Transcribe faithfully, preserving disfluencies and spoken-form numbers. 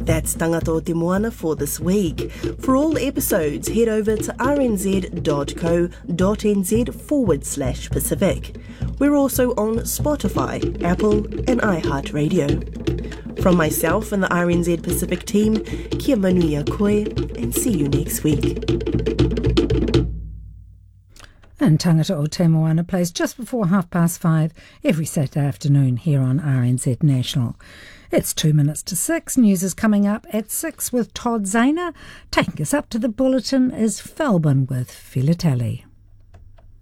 That's Tangata o Te Moana for this week. For all episodes, head over to rnz.co.nz forward slash Pacific. We're also on Spotify, Apple and iHeartRadio. From myself and the R N Z Pacific team, kia manuia koe, and see you next week. And Tangata o Te Moana plays just before half past five every Saturday afternoon here on R N Z National. It's two minutes to six. News is coming up at six with Todd Zahner. Taking us up to the bulletin is Felbin with Filateli.